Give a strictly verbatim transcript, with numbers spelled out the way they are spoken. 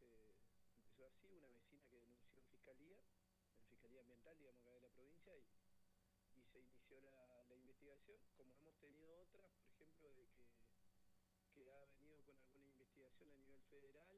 empezó así, una vecina que denunció en fiscalía, en fiscalía ambiental, digamos, acá de la provincia, y, y se inició la, la investigación, como hemos tenido otras, por ejemplo, de que, que ha venido con alguna investigación a nivel federal,